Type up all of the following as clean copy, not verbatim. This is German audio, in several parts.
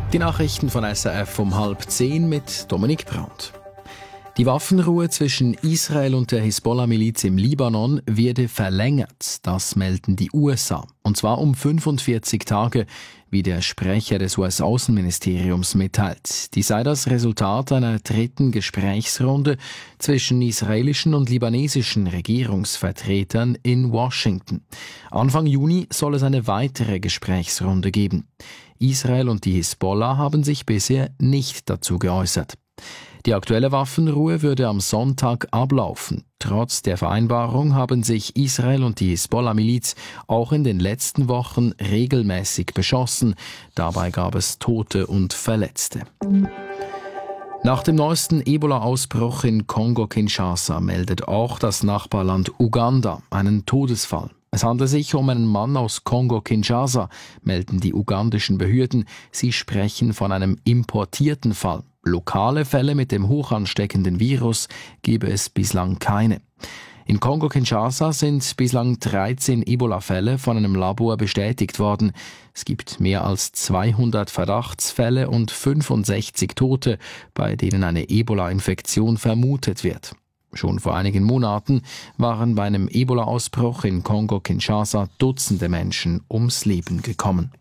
Die Nachrichten von SRF um 9:30 mit Dominik Brandt. Die Waffenruhe zwischen Israel und der Hisbollah-Miliz im Libanon werde verlängert, das melden die USA. Und zwar um 45 Tage, wie der Sprecher des US-Außenministeriums mitteilt. Die sei das Resultat einer dritten Gesprächsrunde zwischen israelischen und libanesischen Regierungsvertretern in Washington. Anfang Juni soll es eine weitere Gesprächsrunde geben. Israel und die Hisbollah haben sich bisher nicht dazu geäußert. Die aktuelle Waffenruhe würde am Sonntag ablaufen. Trotz der Vereinbarung haben sich Israel und die Hisbollah-Miliz auch in den letzten Wochen regelmäßig beschossen. Dabei gab es Tote und Verletzte. Nach dem neuesten Ebola-Ausbruch in Kongo-Kinshasa meldet auch das Nachbarland Uganda einen Todesfall. Es handelt sich um einen Mann aus Kongo-Kinshasa, melden die ugandischen Behörden. Sie sprechen von einem importierten Fall. Lokale Fälle mit dem hochansteckenden Virus gebe es bislang keine. In Kongo-Kinshasa sind bislang 13 Ebola-Fälle von einem Labor bestätigt worden. Es gibt mehr als 200 Verdachtsfälle und 65 Tote, bei denen eine Ebola-Infektion vermutet wird. Schon vor einigen Monaten waren bei einem Ebola-Ausbruch in Kongo-Kinshasa Dutzende Menschen ums Leben gekommen.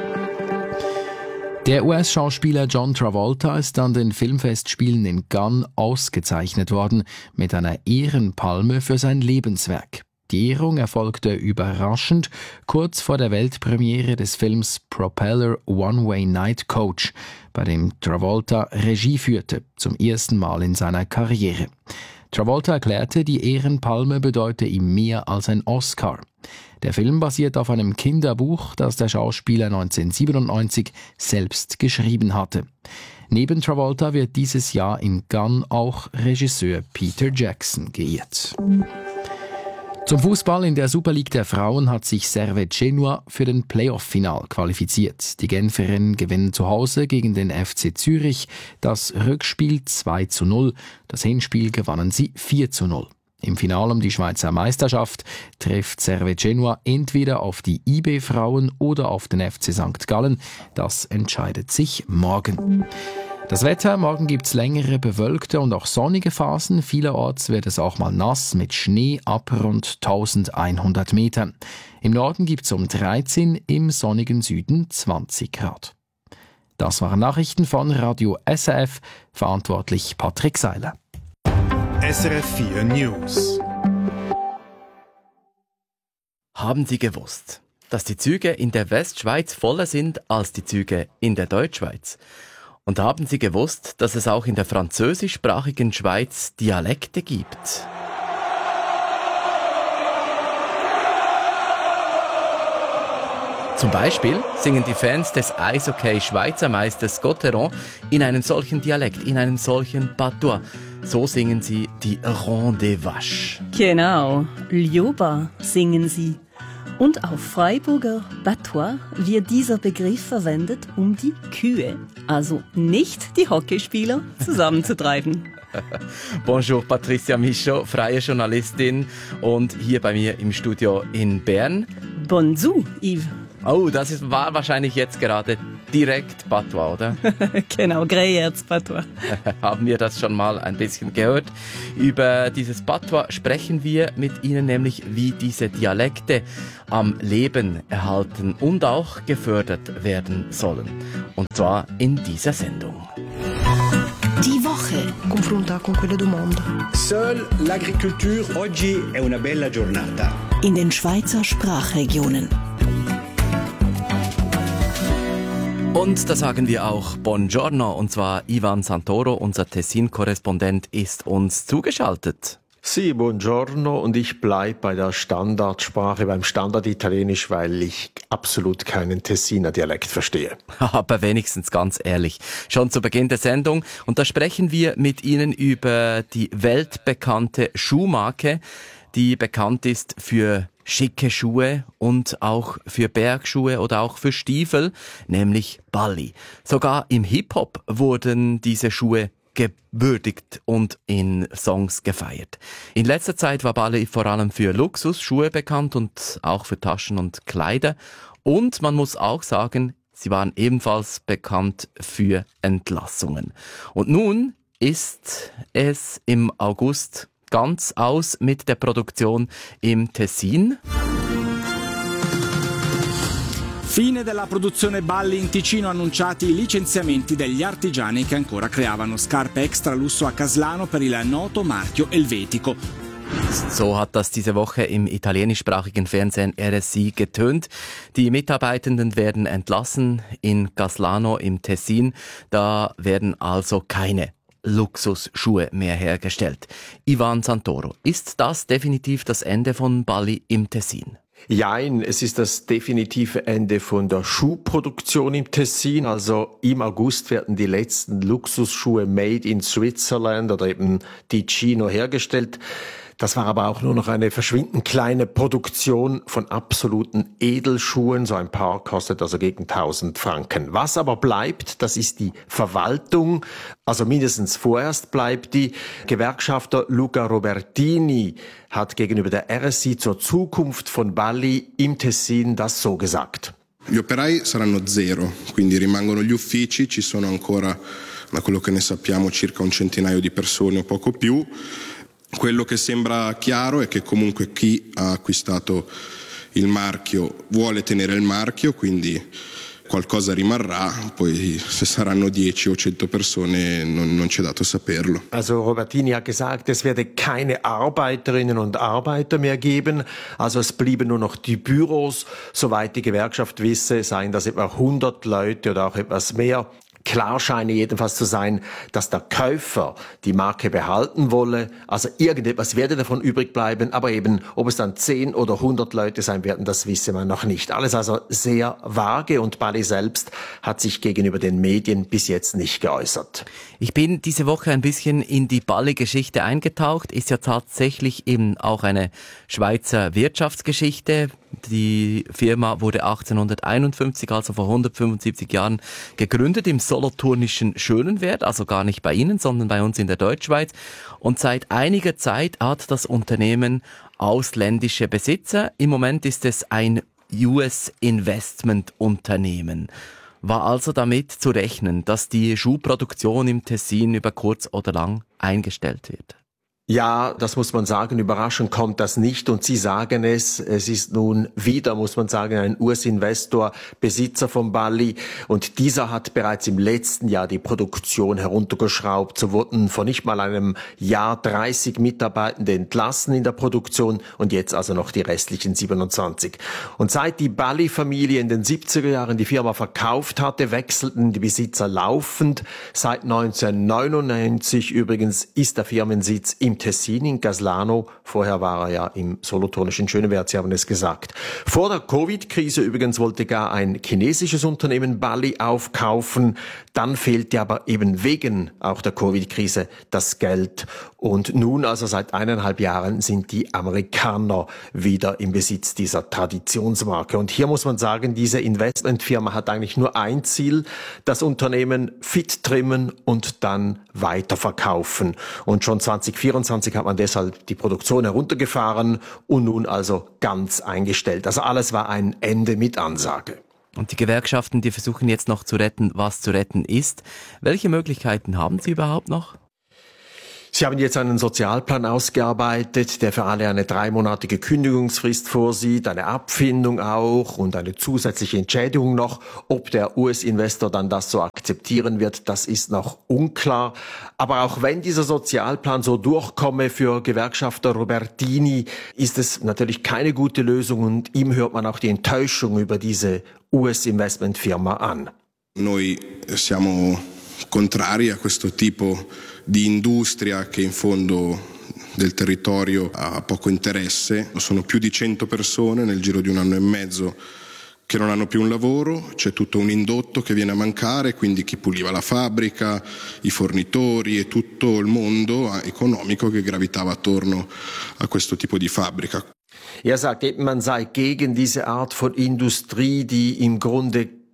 Der US-Schauspieler John Travolta ist an den Filmfestspielen in Cannes ausgezeichnet worden mit einer Ehrenpalme für sein Lebenswerk. Die Ehrung erfolgte überraschend kurz vor der Weltpremiere des Films Propeller One-Way Night Coach, bei dem Travolta Regie führte, zum ersten Mal in seiner Karriere. Travolta erklärte, die Ehrenpalme bedeute ihm mehr als ein Oscar. Der Film basiert auf einem Kinderbuch, das der Schauspieler 1997 selbst geschrieben hatte. Neben Travolta wird dieses Jahr in Cannes auch Regisseur Peter Jackson geehrt. Zum Fußball in der Super League der Frauen hat sich Servette Genua für den Playoff-Final qualifiziert. Die Genferinnen gewinnen zu Hause gegen den FC Zürich das Rückspiel 2:0. Das Hinspiel gewannen sie 4:0. Im Finale um die Schweizer Meisterschaft trifft Servette Genua entweder auf die IB-Frauen oder auf den FC St. Gallen. Das entscheidet sich morgen. Das Wetter: morgen gibt's längere bewölkte und auch sonnige Phasen. Vielerorts wird es auch mal nass mit Schnee ab rund 1100 Metern. Im Norden gibt's um 13, im sonnigen Süden 20 Grad. Das waren Nachrichten von Radio SRF, verantwortlich Patrick Seiler. SRF 4 News. Haben Sie gewusst, dass die Züge in der Westschweiz voller sind als die Züge in der Deutschschweiz? Und haben Sie gewusst, dass es auch in der französischsprachigen Schweiz Dialekte gibt? Zum Beispiel singen die Fans des Eishockey-Schweizer Meisters Gauthieron in einem solchen Dialekt, in einem solchen Patois. So singen sie die Ronde des Vaches. Genau, Ljoba singen sie. Und auf Freiburger Patois wird dieser Begriff verwendet, um die Kühe, also nicht die Hockeyspieler, zusammenzutreiben. Bonjour, Patricia Michaud, freie Journalistin und hier bei mir im Studio in Bern. Bonjour, Yves. Oh, war wahrscheinlich jetzt gerade direkt Patois, oder? Genau, Greyerz Patois. Haben wir das schon mal ein bisschen gehört? Über dieses Patois sprechen wir mit Ihnen nämlich, wie diese Dialekte am Leben erhalten und auch gefördert werden sollen. Und zwar in dieser Sendung. Die Woche. Confronta con quelle du mondo. Seule l'agriculture oggi è una bella giornata. In den Schweizer Sprachregionen. Und da sagen wir auch Buongiorno, und zwar Ivan Santoro, unser Tessin-Korrespondent, ist uns zugeschaltet. Sì, buongiorno, und ich bleibe bei der Standardsprache, beim Standarditalienisch, weil ich absolut keinen Tessiner Dialekt verstehe. Aber wenigstens ganz ehrlich, schon zu Beginn der Sendung. Und da sprechen wir mit Ihnen über die weltbekannte Schuhmarke, die bekannt ist für schicke Schuhe und auch für Bergschuhe oder auch für Stiefel, nämlich Balli. Sogar im Hip-Hop wurden diese Schuhe gewürdigt und in Songs gefeiert. In letzter Zeit war Balli vor allem für Luxusschuhe bekannt und auch für Taschen und Kleider. Und man muss auch sagen, Sie waren ebenfalls bekannt für Entlassungen. Und nun ist es im August ganz aus mit der Produktion im Tessin. Fine della produzione Balli in Ticino, annunciati i licenziamenti degli artigiani che ancora creavano scarpe extra lusso a Caslano per il noto marchio Elvetico. So hat das diese Woche im italienischsprachigen Fernsehen RSI getönt. Die Mitarbeitenden werden entlassen in Caslano im Tessin. Da werden also keine Luxusschuhe mehr hergestellt. Ivan Santoro, ist das definitiv das Ende von Balli im Tessin? Jein, es ist das definitive Ende von der Schuhproduktion im Tessin. Also im August werden die letzten Luxusschuhe made in Switzerland oder eben Ticino hergestellt. Das war aber auch nur noch eine verschwindend kleine Produktion von absoluten Edelschuhen. So ein Paar kostet also gegen 1000 Franken. Was aber bleibt, das ist die Verwaltung. Also mindestens vorerst bleibt die. Gewerkschafter Luca Robertini hat gegenüber der RSI zur Zukunft von Balli im Tessin das so gesagt. Gli operai saranno zero, quindi rimangono gli uffici, ci sono ancora, da quello che ne sappiamo, circa un centinaio di persone o poco più. Quello che sembra chiaro è che comunque chi ha acquistato il marchio vuole tenere il marchio, quindi qualcosa rimarrà, poi se saranno 10 o 100 persone non c'è dato saperlo. Also Robertini hat gesagt, es werde keine Arbeiterinnen und Arbeiter mehr geben, also es blieben nur noch die Büros. Soweit die Gewerkschaft wisse, seien das etwa 100 Leute oder auch etwas mehr. Klar scheine jedenfalls zu sein, dass der Käufer die Marke behalten wolle. Also irgendetwas werde davon übrig bleiben, aber eben, ob es dann 10 oder 100 Leute sein werden, das wisse man noch nicht. Alles also sehr vage und Balli selbst hat sich gegenüber den Medien bis jetzt nicht geäußert. Ich bin diese Woche ein bisschen in die Balli-Geschichte eingetaucht. Ist ja tatsächlich eben auch eine Schweizer Wirtschaftsgeschichte. Die Firma wurde 1851, also vor 175 Jahren, gegründet im solothurnischen Schönenwert, also gar nicht bei Ihnen, sondern bei uns in der Deutschschweiz. Und seit einiger Zeit hat das Unternehmen ausländische Besitzer. Im Moment ist es ein US-Investment-Unternehmen. War also damit zu rechnen, dass die Schuhproduktion im Tessin über kurz oder lang eingestellt wird? Ja, das muss man sagen, überraschend kommt das nicht und Sie sagen es ist nun wieder, muss man sagen, ein US-Investor, Besitzer von Balli und dieser hat bereits im letzten Jahr die Produktion heruntergeschraubt. So wurden vor nicht mal einem Jahr 30 Mitarbeitende entlassen in der Produktion und jetzt also noch die restlichen 27. Und seit die Balli-Familie in den 70er Jahren die Firma verkauft hatte, wechselten die Besitzer laufend. Seit 1999 übrigens ist der Firmensitz im Tessin in Caslano. Vorher war er ja im solothurnischen Schönewert, Sie haben es gesagt. Vor der Covid-Krise übrigens wollte gar ein chinesisches Unternehmen Balli aufkaufen. Dann fehlte aber eben wegen auch der Covid-Krise das Geld. Und nun, also seit 1,5 Jahren, sind die Amerikaner wieder im Besitz dieser Traditionsmarke. Und hier muss man sagen, diese Investmentfirma hat eigentlich nur ein Ziel, das Unternehmen fit trimmen und dann weiterverkaufen. Und schon 2024 hat man deshalb die Produktion heruntergefahren und nun also ganz eingestellt. Also alles war ein Ende mit Ansage. Und die Gewerkschaften, die versuchen jetzt noch zu retten, was zu retten ist. Welche Möglichkeiten haben sie überhaupt noch? Sie haben jetzt einen Sozialplan ausgearbeitet, der für alle eine 3-monatige Kündigungsfrist vorsieht, eine Abfindung auch und eine zusätzliche Entschädigung noch. Ob der US-Investor dann das so akzeptieren wird, das ist noch unklar. Aber auch wenn dieser Sozialplan so durchkomme für Gewerkschafter Robertini, ist es natürlich keine gute Lösung und ihm hört man auch die Enttäuschung über diese US-Investmentfirma an. Noi siamo contrari a questo tipo di industria che in fondo del territorio ha poco interesse. Sono più di 100 persone nel giro di 1 anno e mezzo che non hanno più un lavoro, c'è tutto un indotto che viene a mancare, quindi chi puliva la fabbrica, i fornitori e tutto il mondo economico che gravitava attorno a questo tipo di fabbrica. Er sagt eben, man sei gegen diese Art von Industrie, die im Grunde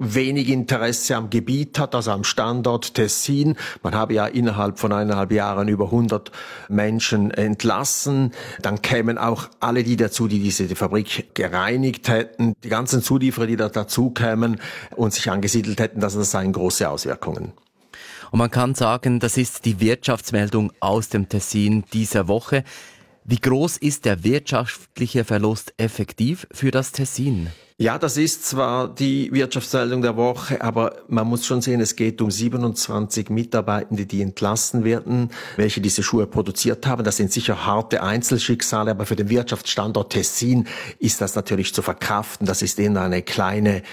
wenig Interesse am Gebiet hat, also am Standort Tessin. Man habe ja innerhalb von 1,5 Jahren über 100 Menschen entlassen. Dann kämen auch alle die dazu, die diese Fabrik gereinigt hätten. Die ganzen Zulieferer, die da dazu kämen und sich angesiedelt hätten, das seien große Auswirkungen. Und man kann sagen, das ist die Wirtschaftsmeldung aus dem Tessin dieser Woche. Wie groß ist der wirtschaftliche Verlust effektiv für das Tessin? Ja, das ist zwar die Wirtschaftsmeldung der Woche, aber man muss schon sehen, es geht um 27 Mitarbeitende, die entlassen werden, welche diese Schuhe produziert haben. Das sind sicher harte Einzelschicksale, aber für den Wirtschaftsstandort Tessin ist das natürlich zu verkraften. Das ist eher eine kleine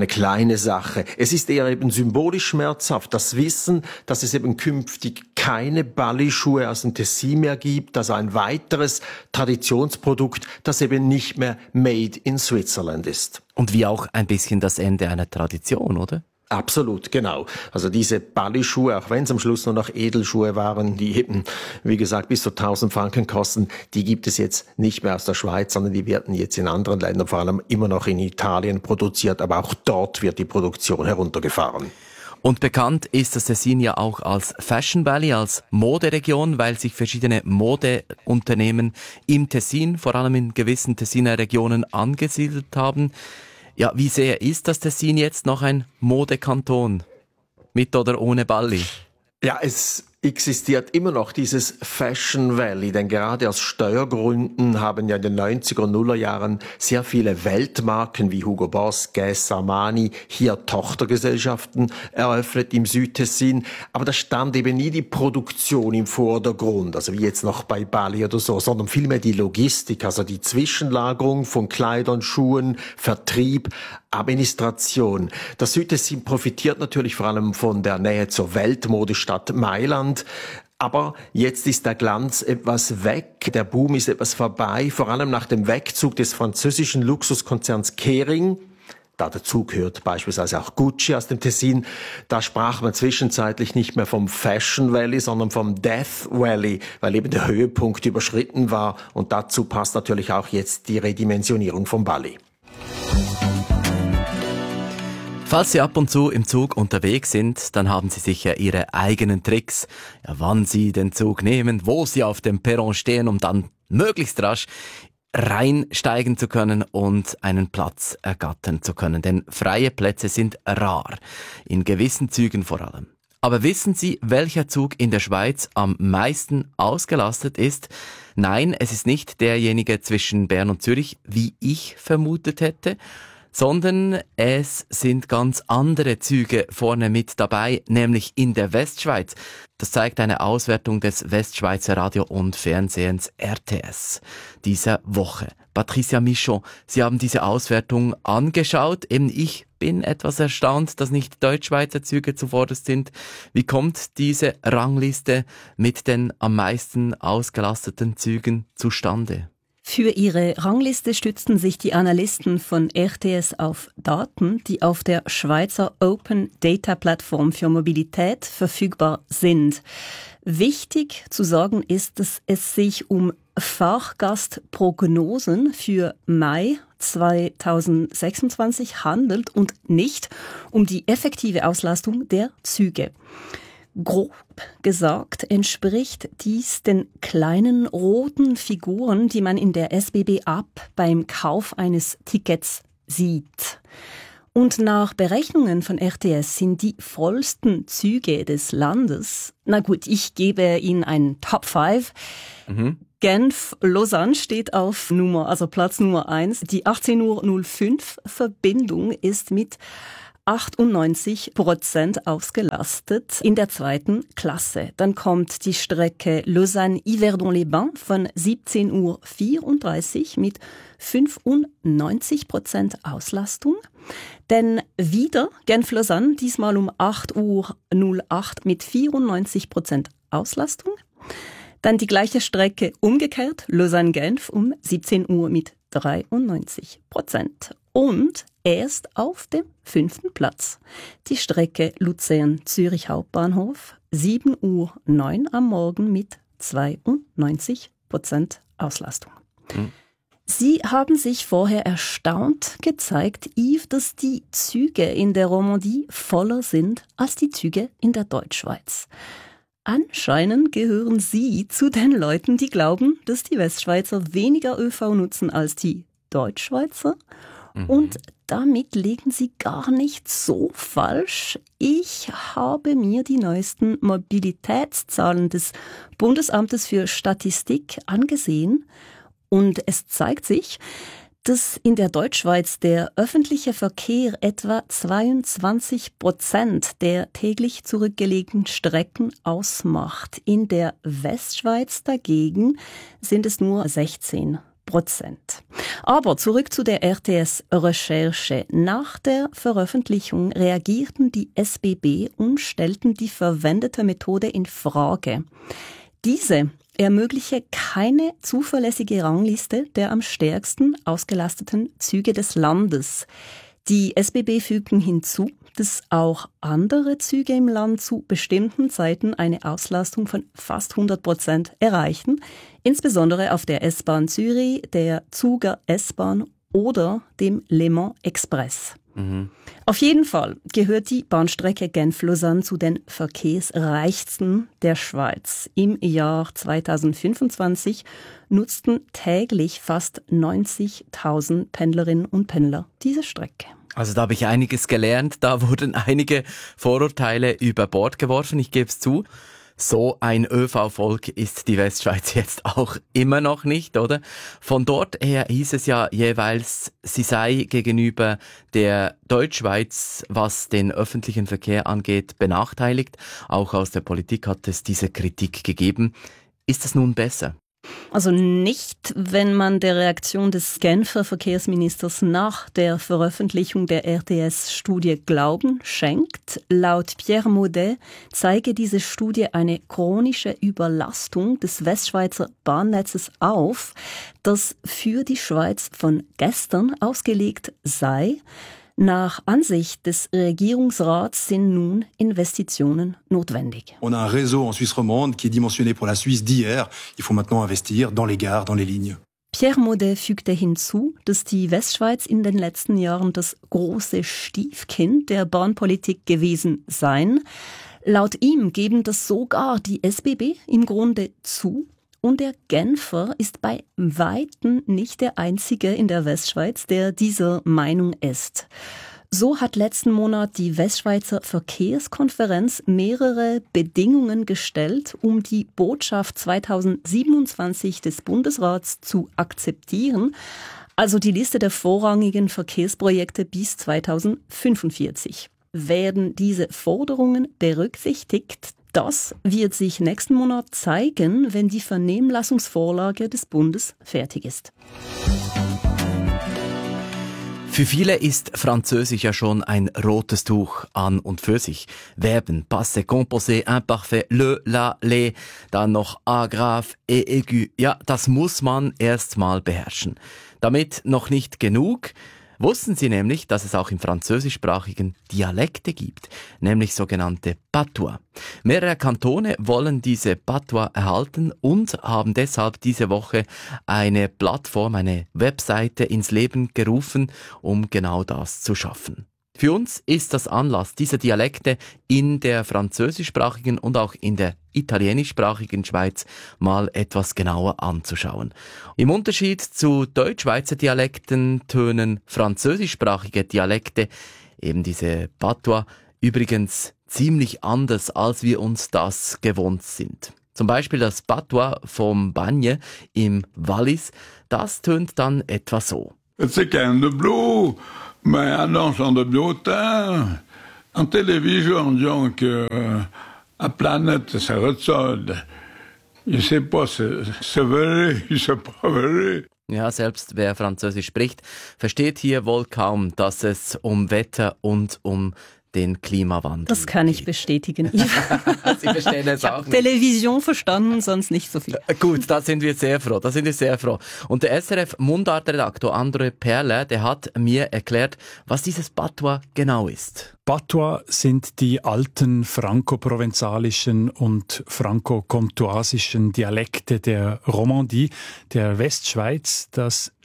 Sache. Es ist eher eben symbolisch schmerzhaft, das Wissen, dass es eben künftig keine Balli-Schuhe aus dem Tessin mehr gibt, also ein weiteres Traditionsprodukt, das eben nicht mehr made in Switzerland ist. Und wie auch ein bisschen das Ende einer Tradition, oder? Absolut, genau. Also diese Balli-Schuhe, auch wenn es am Schluss nur noch Edelschuhe waren, die eben, wie gesagt, bis zu 1000 Franken kosten, die gibt es jetzt nicht mehr aus der Schweiz, sondern die werden jetzt in anderen Ländern, vor allem immer noch in Italien produziert, aber auch dort wird die Produktion heruntergefahren. Und bekannt ist das Tessin ja auch als Fashion Valley, als Moderegion, weil sich verschiedene Modeunternehmen im Tessin, vor allem in gewissen Tessiner Regionen, angesiedelt haben. Ja, wie sehr ist das Tessin jetzt noch ein Modekanton? Mit oder ohne Balli? Ja, es existiert immer noch dieses Fashion Valley, denn gerade aus Steuergründen haben ja in den 90er und 0er Jahren sehr viele Weltmarken wie Hugo Boss, Guess, Armani hier Tochtergesellschaften eröffnet im Südtessin, aber da stand eben nie die Produktion im Vordergrund, also wie jetzt noch bei Balli oder so, sondern vielmehr die Logistik, also die Zwischenlagerung von Kleidern, Schuhen, Vertrieb, Administration. Das Südtessin profitiert natürlich vor allem von der Nähe zur Weltmodestadt Mailand. Aber jetzt ist der Glanz etwas weg, der Boom ist etwas vorbei, vor allem nach dem Wegzug des französischen Luxuskonzerns Kering. Dazu gehört beispielsweise auch Gucci aus dem Tessin. Da sprach man zwischenzeitlich nicht mehr vom Fashion Valley, sondern vom Death Valley, weil eben der Höhepunkt überschritten war. Und dazu passt natürlich auch jetzt die Redimensionierung von Balli. Falls Sie ab und zu im Zug unterwegs sind, dann haben Sie sicher Ihre eigenen Tricks, ja, wann Sie den Zug nehmen, wo Sie auf dem Perron stehen, um dann möglichst rasch reinsteigen zu können und einen Platz ergattern zu können. Denn freie Plätze sind rar, in gewissen Zügen vor allem. Aber wissen Sie, welcher Zug in der Schweiz am meisten ausgelastet ist? Nein, es ist nicht derjenige zwischen Bern und Zürich, wie ich vermutet hätte, sondern es sind ganz andere Züge vorne mit dabei, nämlich in der Westschweiz. Das zeigt eine Auswertung des Westschweizer Radio- und Fernsehens RTS dieser Woche. Patricia Michon, Sie haben diese Auswertung angeschaut. Eben ich bin etwas erstaunt, dass nicht Deutschschweizer Züge zuvorderst sind. Wie kommt diese Rangliste mit den am meisten ausgelasteten Zügen zustande? Für ihre Rangliste stützten sich die Analysten von RTS auf Daten, die auf der Schweizer Open Data Plattform für Mobilität verfügbar sind. Wichtig zu sagen ist, dass es sich um Fahrgastprognosen für Mai 2026 handelt und nicht um die effektive Auslastung der Züge. Grob gesagt entspricht dies den kleinen roten Figuren, die man in der SBB-App beim Kauf eines Tickets sieht. Und nach Berechnungen von RTS sind die vollsten Züge des Landes, na gut, ich gebe Ihnen einen Top 5. Genf-Lausanne steht auf Platz Nummer 1. Die 18:05 Uhr Verbindung ist mit 98% ausgelastet in der zweiten Klasse. Dann kommt die Strecke Lausanne-Yverdon-les-Bains von 17:34 Uhr mit 95% Auslastung. Dann wieder Genf-Lausanne, diesmal um 8:08 Uhr mit 94% Auslastung. Dann die gleiche Strecke umgekehrt, Lausanne-Genf um 17 Uhr mit 93%. Und erst auf dem 5. Platz die Strecke Luzern-Zürich Hauptbahnhof, 7:09 Uhr am Morgen mit 92% Auslastung. Sie haben sich vorher erstaunt gezeigt, Yves, dass die Züge in der Romandie voller sind als die Züge in der Deutschschweiz. Anscheinend gehören Sie zu den Leuten, die glauben, dass die Westschweizer weniger ÖV nutzen als die Deutschschweizer. Und damit liegen Sie gar nicht so falsch. Ich habe mir die neuesten Mobilitätszahlen des Bundesamtes für Statistik angesehen und es zeigt sich, dass in der Deutschschweiz der öffentliche Verkehr etwa 22% der täglich zurückgelegten Strecken ausmacht. In der Westschweiz dagegen sind es nur 16%. Aber zurück zu der RTS-Recherche. Nach der Veröffentlichung reagierten die SBB und stellten die verwendete Methode in Frage. Diese ermögliche keine zuverlässige Rangliste der am stärksten ausgelasteten Züge des Landes. Die SBB fügten hinzu, dass auch andere Züge im Land zu bestimmten Zeiten eine Auslastung von fast 100% erreichen, insbesondere auf der S-Bahn Zürich, der Zuger S-Bahn oder dem Le Mans Express. Auf jeden Fall gehört die Bahnstrecke Genf-Lausanne zu den verkehrsreichsten der Schweiz. Im Jahr 2025 nutzten täglich fast 90.000 Pendlerinnen und Pendler diese Strecke. Also da habe ich einiges gelernt, da wurden einige Vorurteile über Bord geworfen, ich gebe es zu. So ein ÖV-Volk ist die Westschweiz jetzt auch immer noch nicht, oder? Von dort her hieß es ja jeweils, sie sei gegenüber der Deutschschweiz, was den öffentlichen Verkehr angeht, benachteiligt. Auch aus der Politik hat es diese Kritik gegeben. Ist es nun besser? Also nicht, wenn man der Reaktion des Genfer Verkehrsministers nach der Veröffentlichung der RTS-Studie Glauben schenkt. Laut Pierre Maudet zeige diese Studie eine chronische Überlastung des Westschweizer Bahnnetzes auf, das für die Schweiz von gestern ausgelegt sei. Nach Ansicht des Regierungsrats sind nun Investitionen notwendig. On a un réseau en Suisse romande qui est dimensionné pour la Suisse d'hier. Il faut maintenant investir dans les gares, dans les lignes. Pierre Maudet fügte hinzu, dass die Westschweiz in den letzten Jahren das große Stiefkind der Bahnpolitik gewesen sei. Laut ihm geben das sogar die SBB im Grunde zu. Und der Genfer ist bei Weitem nicht der einzige in der Westschweiz, der dieser Meinung ist. So hat letzten Monat die Westschweizer Verkehrskonferenz mehrere Bedingungen gestellt, um die Botschaft 2027 des Bundesrats zu akzeptieren, also die Liste der vorrangigen Verkehrsprojekte bis 2045. Werden diese Forderungen berücksichtigt? Das wird sich nächsten Monat zeigen, wenn die Vernehmlassungsvorlage des Bundes fertig ist. Für viele ist Französisch ja schon ein rotes Tuch an und für sich. Verben, Passé, Composé, Imparfait, le, la, les, dann noch Agraph, et aigu. Ja, das muss man erst mal beherrschen. Damit noch nicht genug. Wussten Sie nämlich, dass es auch im französischsprachigen Dialekte gibt, nämlich sogenannte Patois. Mehrere Kantone wollen diese Patois erhalten und haben deshalb diese Woche eine Plattform, eine Webseite ins Leben gerufen, um genau das zu schaffen. Für uns ist das Anlass, diese Dialekte in der französischsprachigen und auch in der italienischsprachigen Schweiz mal etwas genauer anzuschauen. Im Unterschied zu Deutschschweizer Dialekten tönen französischsprachige Dialekte, eben diese Patois, übrigens ziemlich anders, als wir uns das gewohnt sind. Zum Beispiel das Patois vom Bagne im Wallis, das tönt dann etwa so. C'est quand de bleu, mais annonce de biotin. En télévision, disons que la planète se ressort. Je sais pas, c'est vrai, c'est pas vrai. Ja, selbst wer Französisch spricht, versteht hier wohl kaum, dass es um Wetter und um den Klimawandel. Das kann ich bestätigen. Sie verstehen es auch nicht. Television verstanden, sonst nicht so viel. Gut, da sind wir sehr froh. Und der SRF-Mundartredaktor André Perle, der hat mir erklärt, was dieses Patois genau ist. Patois sind die alten franco-provenzalischen und franco-comtoisischen Dialekte der Romandie, der Westschweiz. Das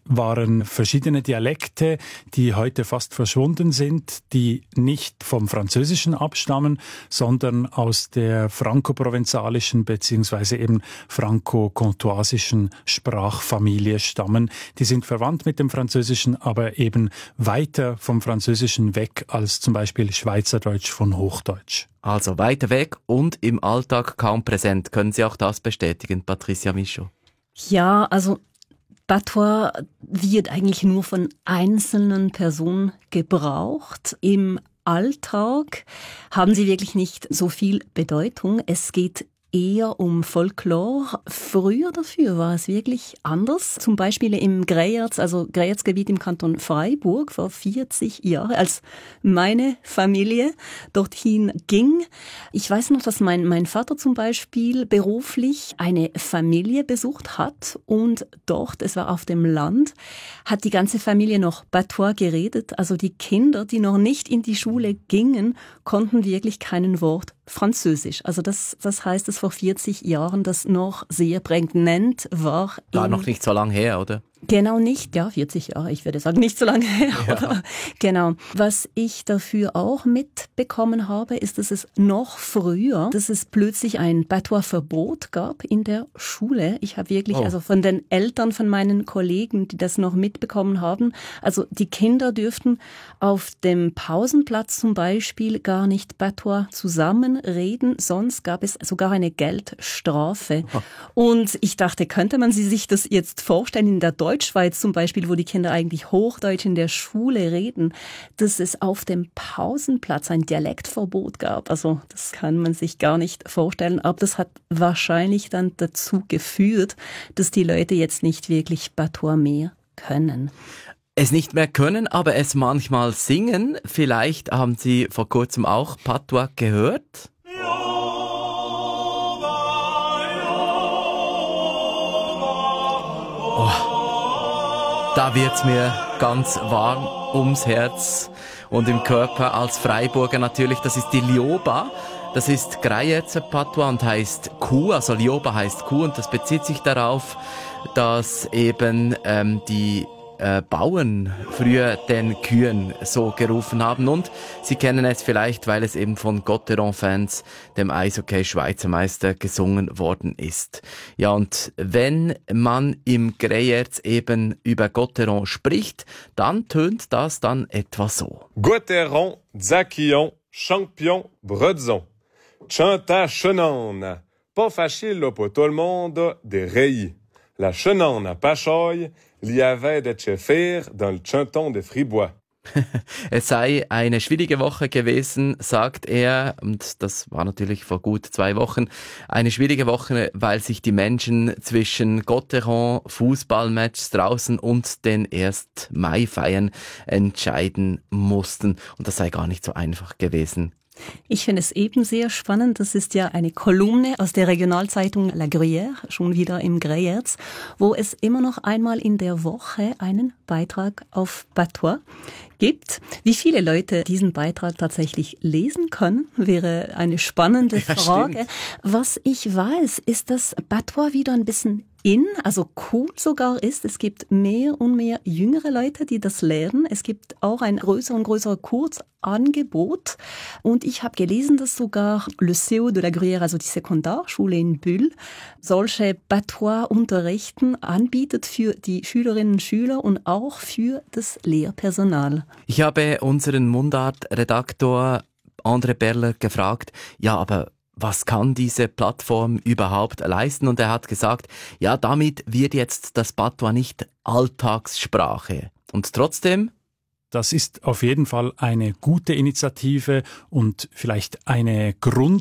waren verschiedene Dialekte, die heute fast verschwunden sind, die nicht vom Französischen abstammen, sondern aus der frankoprovenzalischen bzw. eben franko-comtoisischen Sprachfamilie stammen. Die sind verwandt mit dem Französischen, aber eben weiter vom Französischen weg als zum Beispiel Schweizerdeutsch von Hochdeutsch. Also weiter weg und im Alltag kaum präsent. Können Sie auch das bestätigen, Patricia Michaud? Ja, also Patois wird eigentlich nur von einzelnen Personen gebraucht. Im Alltag haben sie wirklich nicht so viel Bedeutung. Es geht eher um Folklore. Früher dafür war es wirklich anders. Zum Beispiel im Greyerz, also Greyerz-Gebiet im Kanton Freiburg, vor 40 Jahren, als meine Familie dorthin ging. Ich weiß noch, dass mein Vater zum Beispiel beruflich eine Familie besucht hat und dort, es war auf dem Land, hat die ganze Familie noch Patois geredet. Also die Kinder, die noch nicht in die Schule gingen, konnten wirklich kein Wort Französisch. Also das heißt, dass vor 40 Jahren das noch sehr prägnant war. War noch nicht so lang her, oder? Genau nicht, ja, 40 Jahre, ich würde sagen, nicht so lange her. Ja. Oder? Genau. Was ich dafür auch mitbekommen habe, ist, dass es noch früher, dass es plötzlich ein Patois-Verbot gab in der Schule. Ich habe wirklich, also von den Eltern von meinen Kollegen, die das noch mitbekommen haben, also die Kinder dürften auf dem Pausenplatz zum Beispiel gar nicht Patois zusammenreden, sonst gab es sogar eine Geldstrafe. Und ich dachte, könnte man sich das jetzt vorstellen in der Deutschschweiz zum Beispiel, wo die Kinder eigentlich Hochdeutsch in der Schule reden, dass es auf dem Pausenplatz ein Dialektverbot gab. Also das kann man sich gar nicht vorstellen. Aber das hat wahrscheinlich dann dazu geführt, dass die Leute jetzt nicht wirklich Patois mehr können. Es nicht mehr können, aber es manchmal singen. Vielleicht haben Sie vor kurzem auch Patois gehört? Da wird's mir ganz warm ums Herz und im Körper als Freiburger natürlich. Das ist die Lioba. Das ist Greyerzer Patois und heißt Kuh. Also Lioba heißt Kuh und das bezieht sich darauf, dass eben die Bauern früher den Kühen so gerufen haben. Und Sie kennen es vielleicht, weil es eben von Gotteron-Fans, dem Eishockey-Schweizer Meister, gesungen worden ist. Ja, und wenn man im Greyerz eben über Gotteron spricht, dann tönt das dann etwa so. Gotteron, Zaquillon, Champion, Bredzon. Chanta chenanne, pas facile pour tout le monde de reilly. La chenanne pachoy, l'y avait de Cheffer dans le chanton de Fribois. Es sei eine schwierige Woche gewesen, sagt er, und das war natürlich vor gut 2 Wochen, eine schwierige Woche, weil sich die Menschen zwischen Gotteron, Fußballmatches draußen und den 1. Mai-Feiern entscheiden mussten. Und das sei gar nicht so einfach gewesen. Ich finde es eben sehr spannend. Das ist ja eine Kolumne aus der Regionalzeitung La Gruyère, schon wieder im Greyerz, wo es immer noch einmal in der Woche einen Beitrag auf Patois gibt. Wie viele Leute diesen Beitrag tatsächlich lesen können, wäre eine spannende Frage. Stimmt. Was ich weiß, ist, dass Patois wieder ein bisschen also cool sogar ist. Es gibt mehr und mehr jüngere Leute, die das lernen. Es gibt auch ein größer und größerer Kursangebot. Und ich habe gelesen, dass sogar Le CEO de la Gruyère, also die Sekundarschule in Bulle, solche Patois-Unterrichten anbietet für die Schülerinnen und Schüler und auch für das Lehrpersonal. Ich habe unseren Mundart-Redaktor André Berler gefragt, ja, aber was kann diese Plattform überhaupt leisten? Und er hat gesagt, ja, damit wird jetzt das Patois nicht Alltagssprache. Und trotzdem? Das ist auf jeden Fall eine gute Initiative und vielleicht eine